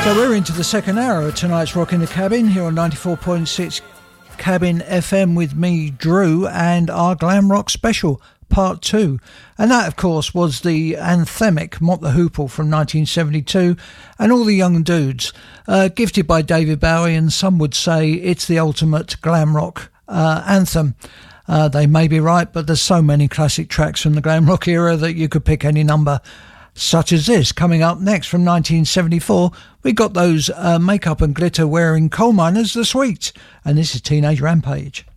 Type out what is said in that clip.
So we're into the second hour of tonight's Rock in the Cabin here on 94.6 Cabin FM with me, Drew, and our Glam Rock Special, Part 2. And that, of course, was the anthemic Mott the Hoople from 1972 and All the Young Dudes, gifted by David Bowie, and some would say it's the ultimate glam rock anthem. They may be right, but there's so many classic tracks from the glam rock era that you could pick any number, such as this. Coming up next from 1974, we got those makeup and glitter wearing coal miners, The Sweets, and this is Teenage Rampage.